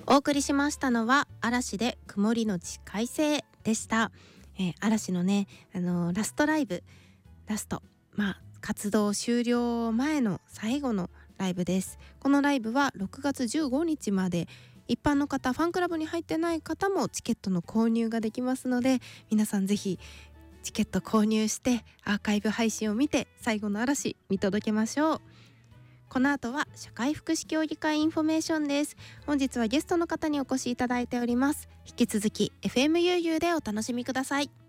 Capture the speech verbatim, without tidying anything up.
お送りしましたのは嵐で曇りのち快晴でした。えー、嵐のね、あのー、ラストライブ、ラスト、まあ活動終了前の最後のライブです。このライブはろくがつじゅうごにちまで、一般の方、ファンクラブに入ってない方もチケットの購入ができますので、皆さんぜひチケット購入してアーカイブ配信を見て最後の嵐見届けましょう。この後は社会福祉協議会インフォメーションです。本日はゲストの方にお越しいただいております。引き続き エフエムユーユー でお楽しみください。